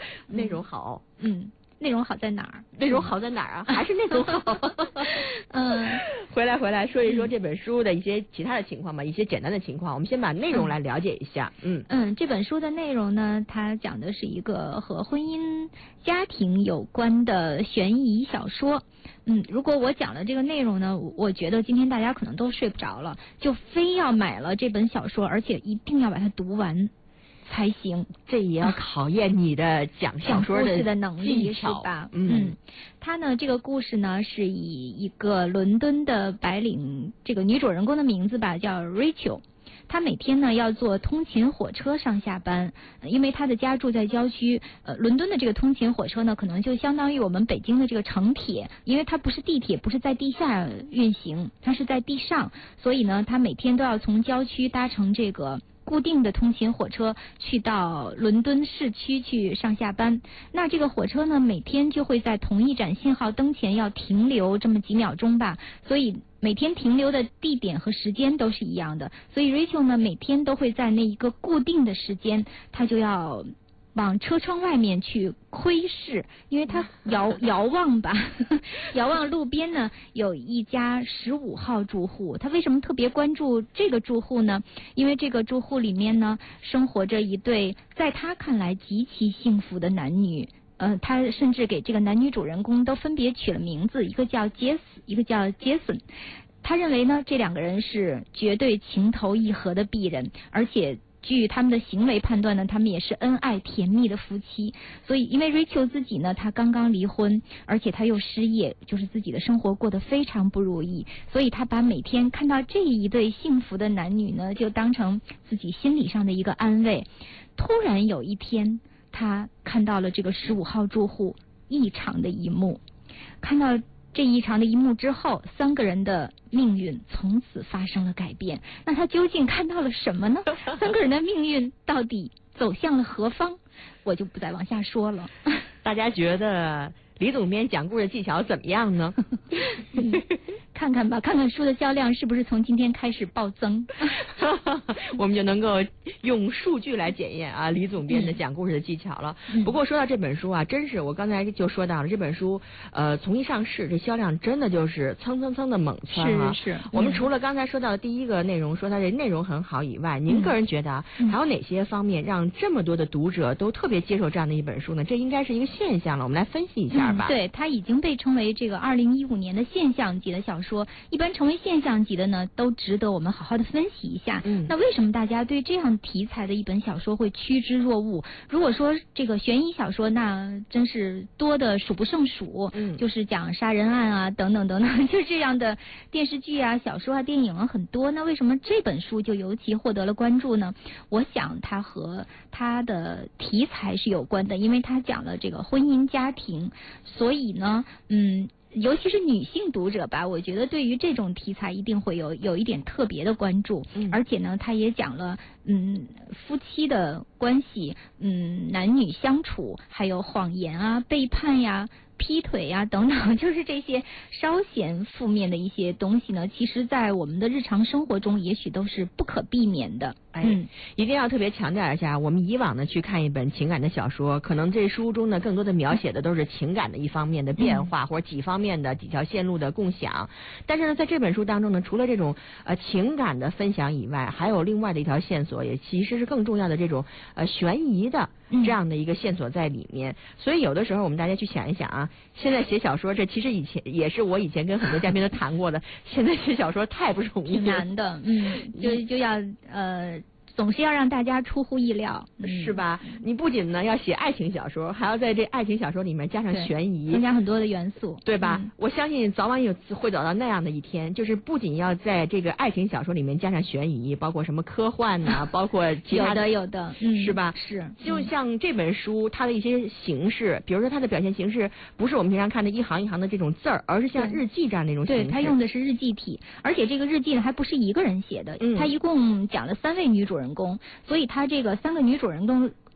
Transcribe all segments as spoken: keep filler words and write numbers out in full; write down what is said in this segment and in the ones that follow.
内容好， 嗯。内容好在哪儿？ 内容好在哪儿啊？还是内容好。嗯，回来回来说一说这本书的一些其他的情况吧，一些简单的情况。我们先把内容来了解一下。嗯嗯，这本书的内容呢，它讲的是一个和婚姻家庭有关的悬疑小说。嗯，如果我讲了这个内容呢，我觉得今天大家可能都睡不着了，就非要买了这本小说，而且一定要把它读完才行。 这也要考验你的讲小说的的能力，是吧？嗯，嗯他呢，这个故事呢是以一个伦敦的白领，这个女主人公的名字吧叫 Rachel。她每天呢要坐通勤火车上下班，因为她的家住在郊区。呃，伦敦的这个通勤火车呢，可能就相当于我们北京的这个城铁，因为它不是地铁，不是在地下运行，它是在地上，所以呢，她每天都要从郊区搭乘这个固定的通勤火车去到伦敦市区去上下班。那这个火车呢，每天就会在同一盏信号灯前要停留这么几秒钟吧，所以每天停留的地点和时间都是一样的。所以 Rachel 呢，每天都会在那一个固定的时间，她就要往车窗外面去窥视，因为他遥遥望吧，遥望路边呢有一家十五号住户。他为什么特别关注这个住户呢？因为这个住户里面呢生活着一对在他看来极其幸福的男女。呃，他甚至给这个男女主人公都分别取了名字，一个叫杰斯，一个叫杰森。他认为呢，这两个人是绝对情投意合的璧人，而且据他们的行为判断呢，他们也是恩爱甜蜜的夫妻。所以因为 Rachel 自己呢，她刚刚离婚，而且她又失业，就是自己的生活过得非常不如意，所以她把每天看到这一对幸福的男女呢，就当成自己心理上的一个安慰。突然有一天，她看到了这个十五号住户异常的一幕，看到这异常的一幕之后，三个人的命运从此发生了改变。那他究竟看到了什么呢？三个人的命运到底走向了何方？我就不再往下说了。 大家觉得李总编讲故事技巧怎么样呢？ 嗯、看看吧，看看书的销量是不是从今天开始暴增。 我们就能够用数据来检验啊李总编的讲故事的技巧了。嗯、不过说到这本书啊，真是我刚才就说到了这本书，呃，从一上市，这销量真的就是蹭蹭蹭的猛窜啊！ 是是。 我们除了刚才说到的第一个内容，说它这内容很好以外，您个人觉得啊，嗯、还有哪些方面让这么多的读者都特别接受这样的一本书呢？这应该是一个现象了，我们来分析一下吧。 嗯、对，它已经被称为这个二零一五年的现象级的小说。一般成为现象级的呢，都值得我们好好的分析一下。嗯，那为什么大家对这样题材的一本小说会趋之若鹜？如果说这个悬疑小说，那真是多的数不胜数。嗯，就是讲杀人案啊，等等等等，就这样的电视剧啊、小说啊、电影啊很多。那为什么这本书就尤其获得了关注呢？我想它和它的题材是有关的，因为它讲了这个婚姻家庭，所以呢，嗯。尤其是女性读者吧，我觉得对于这种题材一定会有有一点特别的关注。嗯，而且呢，他也讲了嗯夫妻的关系，嗯男女相处，还有谎言啊、背叛呀、劈腿呀等等，就是这些稍显负面的一些东西呢，其实在我们的日常生活中也许都是不可避免的。 哎，嗯、一定要特别强调一下，我们以往呢去看一本情感的小说，可能这书中呢更多的描写的都是情感的一方面的变化，嗯、或者几方面的几条线路的共享。但是呢，在这本书当中呢，除了这种呃情感的分享以外，还有另外的一条线索，也其实是更重要的这种呃悬疑的这样的一个线索在里面。嗯、所以有的时候我们大家去想一想啊，现在写小说，这其实以前也是我以前跟很多嘉宾都谈过的，现在写小说太不容易了， 挺难的。嗯，就就要呃。总是要让大家出乎意料， 是吧？嗯、你不仅呢要写爱情小说，还要在这爱情小说里面加上悬疑， 增加很多的元素， 对吧？嗯、我相信早晚有会走到那样的一天，就是不仅要在这个爱情小说里面加上悬疑，包括什么科幻呐、啊，包括其他的有的有的，嗯、 是吧？ 是。 就像这本书它的一些形式，比如说它的表现形式，不是我们平常看的一行一行的这种字儿，而是像日记这样的一种形式。 对，它用的是日记体，而且这个日记呢还不是一个人写的，嗯、它一共讲了三位女主人公。所以他这个三个女主人公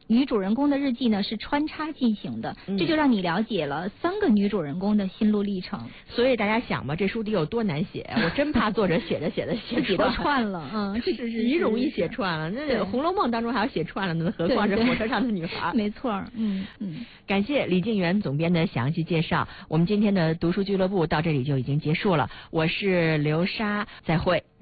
女主人公的日记呢是穿插进行的， 嗯、 这就让你了解了三个女主人公的心路历程。 所以大家想吧，这书得有多难写？我真怕作者写着写着写自己都串了，嗯，是是极容易写串了。那《红楼梦》当中还要写串了呢，何况是火车上的女孩？ 没错，嗯嗯。 感谢李静元总编的详细介绍。我们今天的读书俱乐部到这里就已经结束了，我是刘莎，再会。